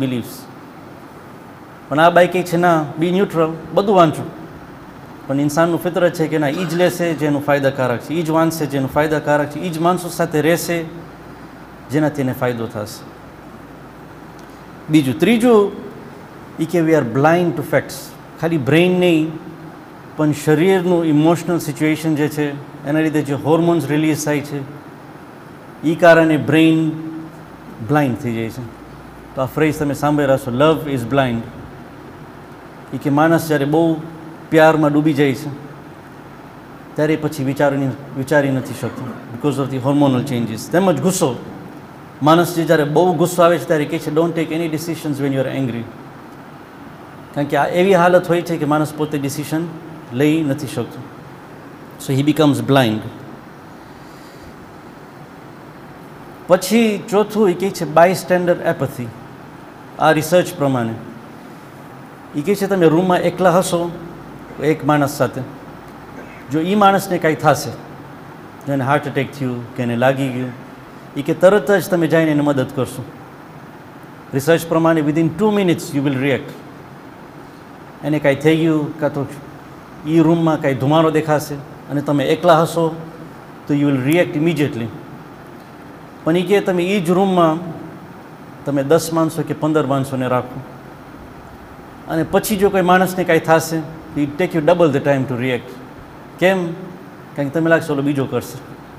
Believes. પણ આ બાઈ કહે છે ના, બી ન્યુટ્રલ, બધું વાંચું, પણ ઇન્સાનનું ફિતરત છે કે ના, એ જ લેશે જેનું ફાયદાકારક છે, એ જ વાંચશે જેનું ફાયદાકારક છે, એ જ માણસો સાથે રહેશે જેનાથી એને ફાયદો થશે. બીજું, ત્રીજું એ કે we are blind two facts. ખાલી બ્રેઇન નહીં, પણ શરીરનું ઇમોશનલ સિચ્યુએશન જે છે એના લીધે જે હોર્મોન્સ રિલીઝ થાય છે એ કારણે બ્રેઇન બ્લાઇન્ડ થઈ જાય છે. તો આ ફ્રેઝ તમે સાંભળી રહ્યા છો, લવ ઇઝ બ્લાઇન્ડ. એ કે માણસ જ્યારે બહુ પ્યારમાં ડૂબી જાય છે ત્યારે પછી વિચારી નથી શકતો, because of the hormonal changes. તેમજ ગુસ્સો, માણસ જે જ્યારે બહુ ગુસ્સો આવે છે ત્યારે કહે છે don't take any decisions when you are angry. કારણ કે આ એવી હાલત હોય છે કે માણસ પોતે ડિસિશન લઈ નથી શકતો. સો હી બીકમ્સ બ્લાઇન્ડ. પછી ચોથું એ કહે છે બાય સ્ટેન્ડર્ડ એપથી. આ રિસર્ચ પ્રમાણે એ કહે છે તમે રૂમમાં એકલા હશો એક માણસ સાથે, જો એ માણસને કાંઈ થશે, જેને હાર્ટ એટેક થયું કે એને લાગી ગયું, એ કે તરત જ તમે જઈને એને મદદ કરશો. રિસર્ચ પ્રમાણે within 2 minutes you will react. એને કાંઈ થઈ ગયું કાં તો એ રૂમમાં કાંઈ ધુમાડો દેખાશે અને તમે એકલા હશો તો યુ વિલ રિએક્ટ ઇમિડિયેટલી. પણ એ કે તમે એ જ રૂમમાં તમે 10 માણસો કે 15 માણસોને રાખો અને પછી જો કોઈ માણસને કાંઈ થશે તો it take you double the time to react. કેમ? કારણ કે તમે લાગશે ઓલો બીજો કરશે.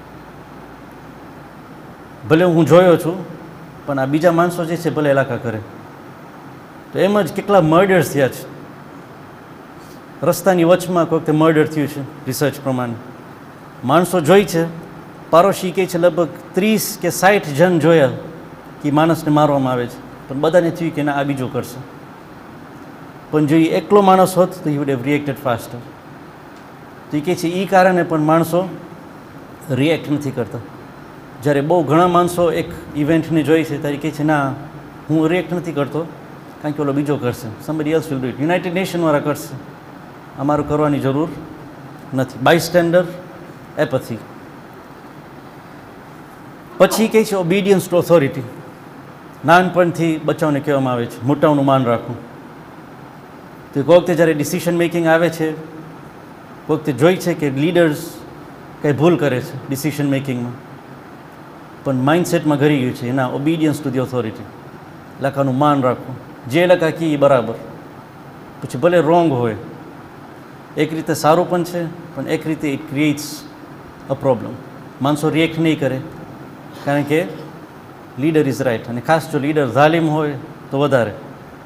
ભલે હું જોયો છું પણ આ બીજા માણસો જે છે ભલે એલાકા કરે. તો એમ જ કેટલા મર્ડર્સ થયા છે. રસ્તાની વચમાં કોઈ વખતે મર્ડર થયું છે રિસર્ચ પ્રમાણે. માણસો જોઈ છે, પાડોશી કહે છે લગભગ 30 કે 60 જણ જોયા કે માણસને મારવામાં આવે છે, પણ બધાને થયું કે ના આ બીજો કરશે. પણ જો એ એકલો માણસ હોત તો he would have reacted faster. તો એ કહે છે એ કારણે પણ માણસો રિએક્ટ નથી કરતા. જ્યારે બહુ ઘણા માણસો એક ઇવેન્ટને જોઈ છે ત્યારે કહે છે ના હું રિએક્ટ નથી કરતો કારણ કે ઓલો બીજો કરશે, somebody else will do it, United નેશનવાળા કરશે, અમારું કરવાની જરૂર નથી. બાયસ્ટેન્ડર એપથી. પછી કહે છે ઓબિડિયન્સ ટુ ઓથોરિટી. નાનપણથી બચ્ચાઓને કહેવામાં આવે છે મોટાઓનું માન રાખવું. તો કોઈ વખતે જ્યારે ડિસિશન મેકિંગ આવે છે, કોઈ વખતે જોઈ છે કે લીડર્સ કંઈ ભૂલ કરે છે ડિસિશન મેકિંગમાં, પણ માઇન્ડસેટમાં ઘરી ગયું છે એના ઓબિડિયન્સ ટુ ધી ઓથોરિટી. લખાનું માન રાખવું, જે લખા કી એ બરાબર, પછી ભલે રોંગ હોય. એક રીતે સારું પણ છે પણ એક રીતે ઇટ ક્રિએટ્સ અ પ્રોબ્લેમ. માણસો રિએક્ટ નહીં કરે કારણ કે લીડર ઇઝ રાઇટ, અને ખાસ જો લીડર ઝાલિમ હોય તો વધારે.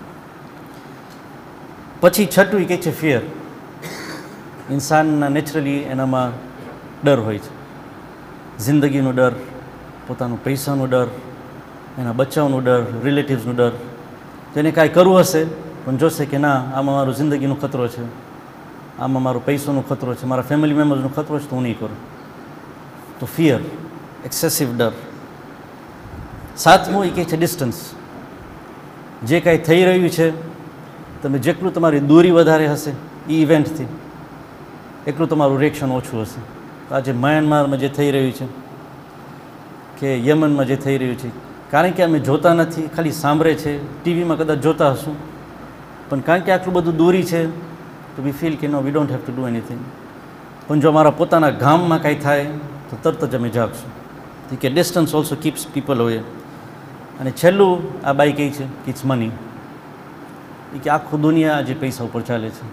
પછી છઠ્ઠું કહે છે ફિયર. ઇન્સાનના નેચરલી એનામાં ડર હોય છે. જિંદગીનો ડર, પોતાનું પૈસાનો ડર, એના બચ્ચાઓનો ડર, રિલેટિવ્સનો ડર. તો એને કાંઈ કરવું હશે પણ જોશે કે ના આમાં મારો જિંદગીનો ખતરો છે, આમાં મારો પૈસાનો ખતરો છે, મારા ફેમિલી મેમ્બર્સનો ખતરો છે, તો હું નહીં કરું. તો ફિયર, એક્સેસિવ ડર. સાતમું એ કહે છે ડિસ્ટન્સ. જે કાંઈ થઈ રહ્યું છે તમે જેટલું તમારી દૂરી વધારે હશે એ ઇવેન્ટથી એટલું તમારું રિએક્શન ઓછું હશે. આજે મ્યાનમારમાં જે થઈ રહ્યું છે કે યમનમાં જે થઈ રહ્યું છે, કારણ કે અમે જોતા નથી, ખાલી સાંભળે છે, ટીવીમાં કદાચ જોતા હશું, પણ કારણ કે આટલું બધું દૂરી છે તો વી ફીલ કે નો we don't have to do anything. પણ જો અમારા પોતાના ગામમાં કાંઈ થાય તો તરત જ અમે જાગશું. કે ડિસ્ટન્સ ઓલ્સો કીપ્સ પીપલ અવે. અને છેલ્લું આ બાઈ કહે છે કે ઇટ્સ મની. એ કે આખું દુનિયા આજે પૈસા ઉપર ચાલે છે.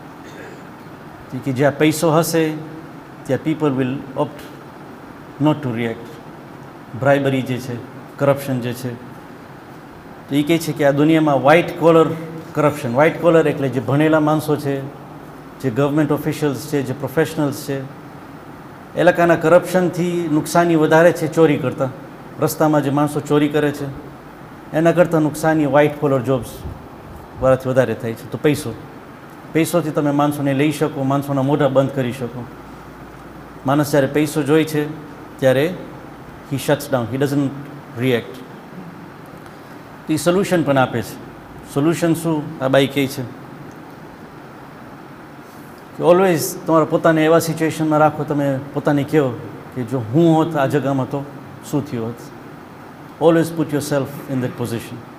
કે જ્યાં પૈસો હશે ત્યાં people will opt not two react. બ્રાઇબરી જે છે, કરપ્શન જે છે, તો એ કહે છે કે આ દુનિયામાં white caller corruption. White caller એટલે જે ભણેલા માણસો છે, જે ગવર્મેન્ટ ઓફિશિયલ્સ છે, જે પ્રોફેશનલ્સ છે, એ લોકોના કરપ્શનથી નુકસાની વધારે છે ચોરી કરતાં. રસ્તામાં જે માણસો ચોરી કરે છે એના કરતાં નુકસાની વ્હાઇટ કોલર જોબ્સ વાળાથી વધારે થાય છે. તો પૈસોથી તમે માણસોને લઈ શકો, માણસોના મોઢા બંધ કરી શકો. માણસ જ્યારે પૈસો જોઈ છે ત્યારે હી શટ્સ ડાઉન, હી ડઝન્ટ રિએક્ટ. તો એ સોલ્યુશન પણ આપે છે. સોલ્યુશન શું? આ બાઈ કહે છે કે ઓલવેઝ તમારા પોતાને એવા સિચ્યુએશનમાં રાખો, તમે પોતાને કહો કે જો હું હોત આ જગ્યામાં તો શું થયું હોત. Always put your self in that position.